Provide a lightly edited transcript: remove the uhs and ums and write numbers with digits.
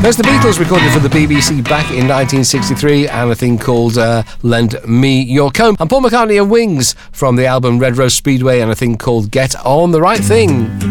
There's the Beatles recorded for the BBC back in 1963 and a thing called Lend Me Your Comb. And Paul McCartney and Wings from the album Red Rose Speedway and a thing called Get On The Right Thing.